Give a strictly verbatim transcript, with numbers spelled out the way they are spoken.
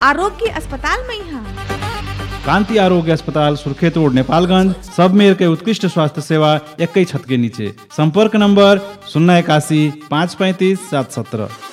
आरोग्य अस्पताल में यहाँ कांति आरोग्य अस्पताल सुर्खेत रोड नेपालगंज सब मेयर के उत्कृष्ट स्वास्थ्य सेवा एक ही छत के नीचे। संपर्क नंबर शून्य इक्यासी पाँच पैंतीस सात सत्रह।